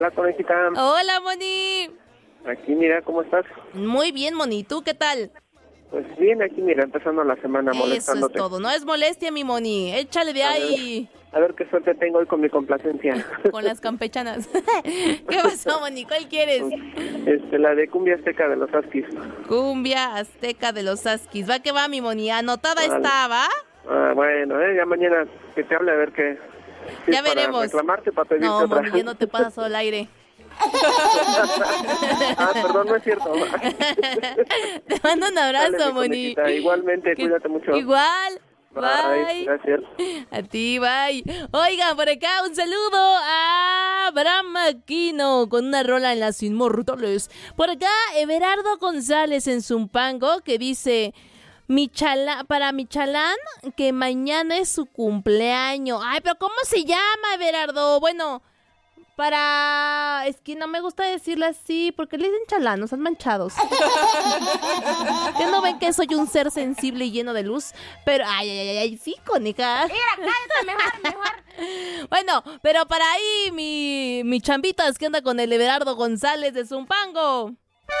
Hola, conejita. Hola, Moni. Aquí, mira, ¿cómo estás? Muy bien, Moni. ¿Tú qué tal? Pues bien, aquí, mira, empezando la semana molestándote. Eso es todo. No es molestia, mi Moni. Échale de ahí. A ver qué suerte tengo hoy con mi complacencia. Con las campechanas. ¿Qué pasó, Moni? ¿Cuál quieres? La de Cumbia Azteca de los Askis. Cumbia Azteca de los Askis. Va que va, mi Moni. Anotada Vale. está, ¿va? Bueno, ya mañana que te hable a ver qué. Si Ya es para veremos. reclamarte, para pedirte No, otra. Moni, ya no te pasas al aire. Perdón, no es cierto. Te mando un abrazo, Dale, mi Moni. conejita, igualmente, cuídate mucho. Igual. Bye. Gracias. A ti, bye. Oigan, por acá un saludo a Abraham Aquino con una rola en las inmortales. Por acá, Everardo González en Zumpango que dice... para Michalán, que mañana es su cumpleaños. Ay, pero ¿cómo se llama, Everardo? Bueno, es que no me gusta decirle así, porque le dicen chalán, no sean manchados. ¿Que no ven que soy un ser sensible y lleno de luz? Pero, ay, sí, coneja. Mira, cállate, mejor. Bueno, pero para ahí, mi chambitas que anda con el Everardo González de Zumpango.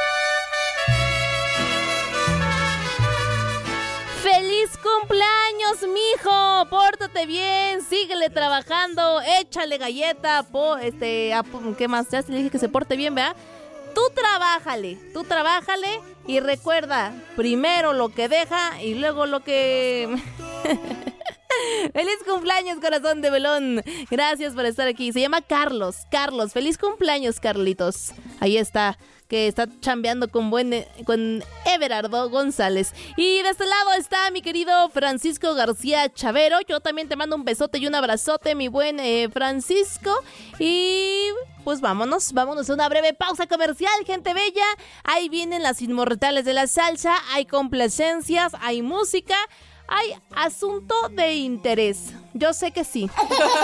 ¡Feliz cumpleaños, mijo! Pórtate bien, síguele trabajando, échale galleta, ¿qué más? Ya le dije que se porte bien, ¿verdad? Tú trabájale y recuerda, primero lo que deja y luego lo que... ¡Feliz cumpleaños, corazón de melón! Gracias por estar aquí. Se llama Carlos. Feliz cumpleaños, Carlitos. Ahí está, que está chambeando con Everardo González. Y de este lado está mi querido Francisco García Chavero. Yo también te mando un besote y un abrazote, mi buen Francisco. Y pues vámonos a una breve pausa comercial, gente bella. Ahí vienen las inmortales de la salsa, hay complacencias, hay música. Hay asunto de interés. Yo sé que sí.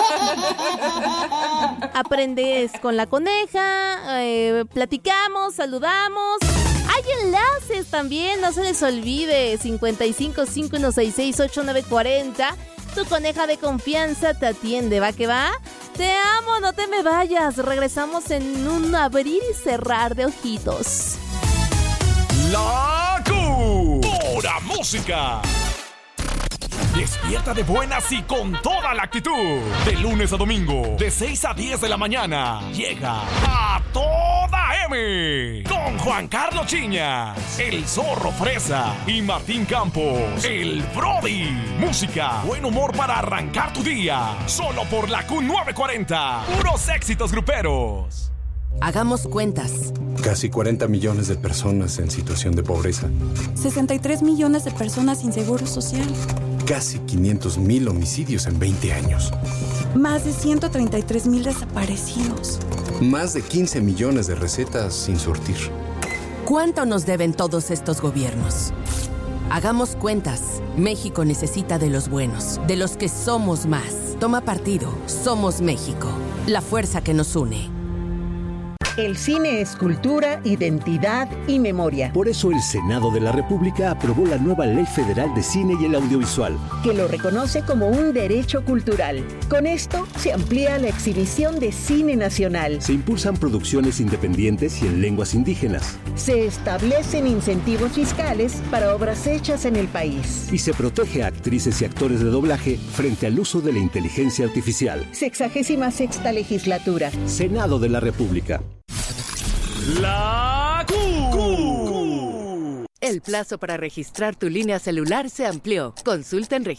Aprendes con la coneja, platicamos, saludamos. Hay enlaces también, no se les olvide. 55 5166 8940. Tu coneja de confianza te atiende, ¿va que va? Te amo, no te me vayas. Regresamos en un abrir y cerrar de ojitos. La Pura Música. Despierta de buenas y con toda la actitud. De lunes a domingo, de 6 a 10 de la mañana, llega A Toda M. Con Juan Carlos Chiñas, el Zorro Fresa y Martín Campos, el Brody. Música, buen humor para arrancar tu día. Solo por la Q940. Puros éxitos gruperos. Hagamos cuentas. Casi 40 millones de personas en situación de pobreza. 63 millones de personas sin seguro social. Casi 500,000 homicidios en 20 años. Más de 133,000 desaparecidos. Más de 15 millones de recetas sin surtir. ¿Cuánto nos deben todos estos gobiernos? Hagamos cuentas. México necesita de los buenos, de los que somos más. Toma partido. Somos México. La fuerza que nos une. El cine es cultura, identidad y memoria. Por eso el Senado de la República aprobó la nueva Ley Federal de Cine y el Audiovisual, que lo reconoce como un derecho cultural. Con esto se amplía la exhibición de cine nacional. Se impulsan producciones independientes y en lenguas indígenas. Se establecen incentivos fiscales para obras hechas en el país. Y se protege a actrices y actores de doblaje frente al uso de la inteligencia artificial. 66ª legislatura. Senado de la República. La Q. El plazo para registrar tu línea celular se amplió. Consulta en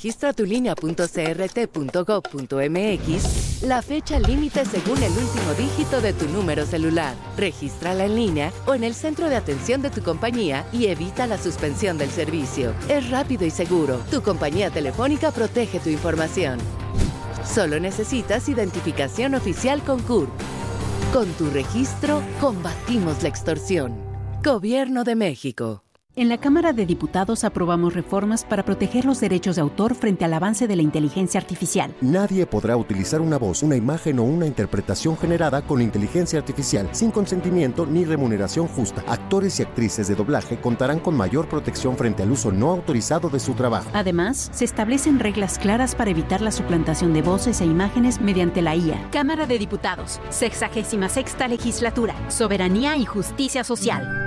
registratulinea.crt.gov.mx la fecha límite según el último dígito de tu número celular. Regístrala en línea o en el centro de atención de tu compañía y evita la suspensión del servicio. Es rápido y seguro. Tu compañía telefónica protege tu información. Solo necesitas identificación oficial con CURP. Con tu registro, combatimos la extorsión. Gobierno de México. En la Cámara de Diputados aprobamos reformas para proteger los derechos de autor frente al avance de la inteligencia artificial. Nadie podrá utilizar una voz, una imagen o una interpretación generada con inteligencia artificial sin consentimiento ni remuneración justa. Actores y actrices de doblaje contarán con mayor protección frente al uso no autorizado de su trabajo. Además, se establecen reglas claras para evitar la suplantación de voces e imágenes mediante la IA. Cámara de Diputados, 66ª Legislatura, Soberanía y Justicia Social.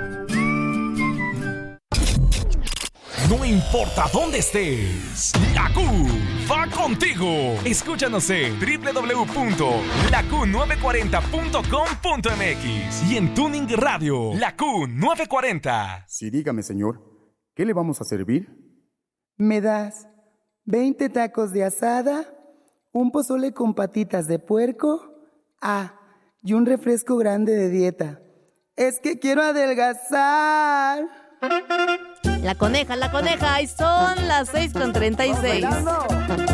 No importa dónde estés, la Q va contigo. Escúchanos en www.laQ940.com.mx y en Tuning Radio, la Q940. Sí, dígame, señor, ¿qué le vamos a servir? ¿Me das 20 tacos de asada, un pozole con patitas de puerco? Y un refresco grande de dieta. Es que quiero adelgazar. La coneja, y son las 6:36.